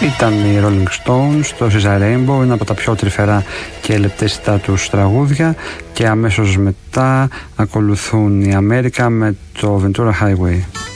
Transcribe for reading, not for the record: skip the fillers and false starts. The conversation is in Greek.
Ήταν οι Rolling Stones, το Caesar Rainbow, ένα από τα πιο τρυφερά και λεπτέστητα τους τραγούδια, και αμέσως μετά ακολουθούν οι America με το Ventura Highway.